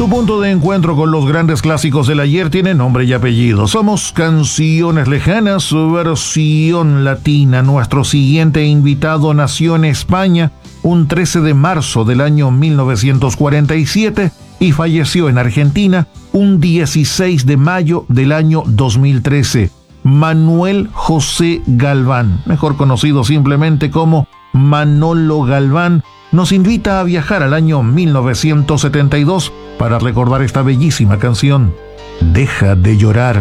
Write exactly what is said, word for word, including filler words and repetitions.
Tu punto de encuentro con los grandes clásicos del ayer tiene nombre y apellido. Somos Canciones Lejanas, versión latina. Nuestro siguiente invitado nació en España un trece de marzo del año mil novecientos cuarenta y siete y falleció en Argentina un dieciséis de mayo del año dos mil trece. Manuel José Galván, mejor conocido simplemente como Manolo Galván, nos invita a viajar al año mil novecientos setenta y dos para recordar esta bellísima canción, Deja de llorar.